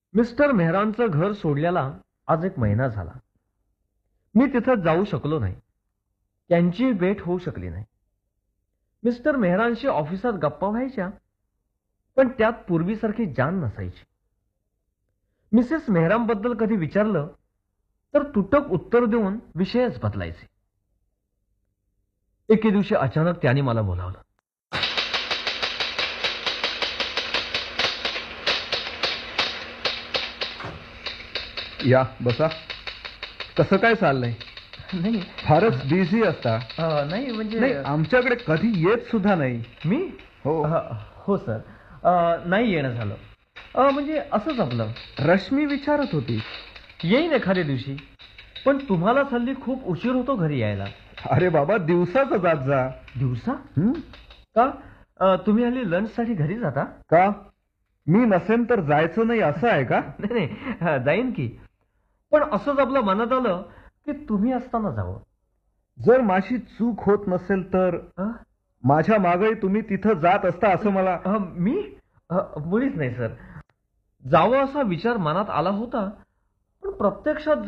Mister मेहरांचं घर सोडल्याला आज 1 महिना झाला. मी तिथं जाऊ शकलो नाही. त्यांची भेट होऊ शकली नाही. मिस्टर मेहरांशी ऑफिसात गप्पा व्हायच्या, पण त्यात पूर्वीसारखी जान नसायची. मिसेस मेहरांबद्दल कधी विचारलं तर तुटक उत्तर देऊन विषयच बदलायचे. एके दिवशी अचानक त्याने मला बोलावलं. या बसा. कसं काय चाललंय? नाही फारच बिझी असता. नाही म्हणजे नाही, आमच्याकडे कधी येत सुद्धा नाही. मी हो. हो सर. नाही येणं झालं. म्हणजे असंच आपलं. रश्मी विचारत होती. येईन एखाद्या दिवशी, पण तुम्हाला हल्ली खूप उशीर होतो घरी यायला. अरे बाबा, दिवसाच जात जा. दिवसा? हं? का? तुम्ही हल्ली लंचसाठी घरी जाता? का? मी नसेन तर जायचं नाही असं आहे का? नाही नाही, जाईन की, पण असंच आपलं मनात आलं की तुम्ही असताना जावं. जर माझी चूक होत नसेल तर माझ्या मागे तुम्ही तिथं जात असता असं मला. मी मुळीच नाही सर. जावं असा विचार मनात आला होता, पण प्रत्यक्षात